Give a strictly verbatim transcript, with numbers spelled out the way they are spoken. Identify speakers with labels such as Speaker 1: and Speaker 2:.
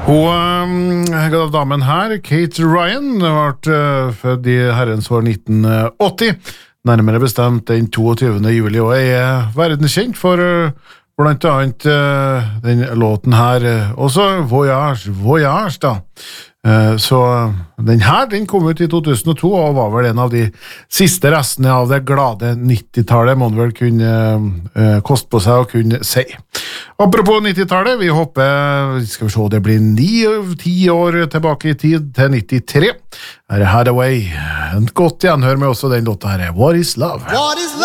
Speaker 1: Hun, um, damen her, Kate Ryan, ble uh, født i herrens år nitten åtti, nærmere bestemt den toogtyvende juli, og er verdenskjent for uh, blant annet uh, den låten her, uh, også Voyage, Voyage da. Uh, så den her, den kom ut i to tusen og to, og var vel en av de siste restene av det glade nittitallet, må man vel kunne uh, koste på seg å kunne si. Apropos nittitallet, vi håper, skal vi se, det blir ni, ti år tilbake i tid til nittitre. Her er Hathaway, en godt gjenhør med også den låta her, What is Love?
Speaker 2: What is love?